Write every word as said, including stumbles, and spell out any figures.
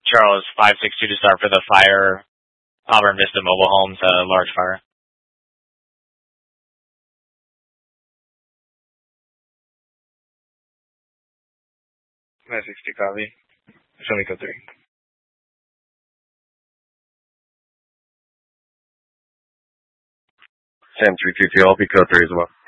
Charles, five six two to start for the fire, Auburn Vista Mobile Homes, a large fire. five six two copy. Show me code three. Sam three two two, I'll be code three as well.